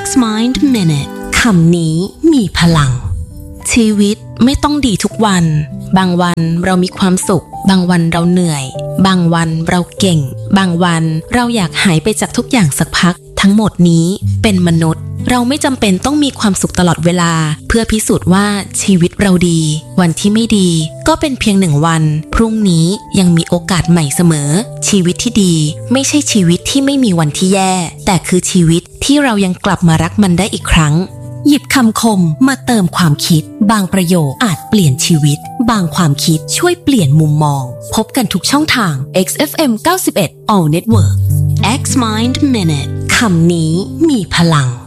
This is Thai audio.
X-Mind Minute คำนี้มีพลังชีวิตไม่ต้องดีทุกวันบางวันเรามีความสุขบางวันเราเหนื่อยบางวันเราเก่งบางวันเราอยากหายไปจากทุกอย่างสักพักทั้งหมดนี้เป็นมนุษย์เราไม่จำเป็นต้องมีความสุขตลอดเวลาเพื่อพิสูจน์ว่าชีวิตเราดีวันที่ไม่ดีก็เป็นเพียงหนึ่งวันพรุ่งนี้ยังมีโอกาสใหม่เสมอชีวิตที่ดีไม่ใช่ชีวิตที่ไม่มีวันที่แย่แต่คือชีวิตที่เรายังกลับมารักมันได้อีกครั้งหยิบคำคมมาเติมความคิดบางประโยคอาจเปลี่ยนชีวิตบางความคิดช่วยเปลี่ยนมุมมองพบกันทุกช่องทาง XFM 91 All Network X Mind Minute คำนี้มีพลัง